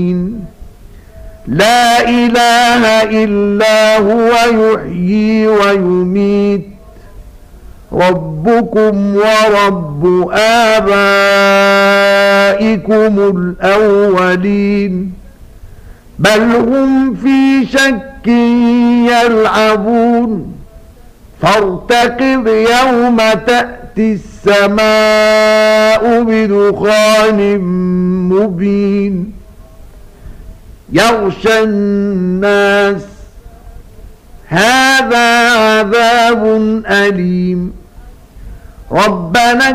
لا إله إلا هو يحيي ويميت ربكم ورب آبائكم الأولين بل هم في شك يلعبون فارتقب يوم تأتي السماء بدخان مبين يغشى الناس هذا عذاب أليم ربنا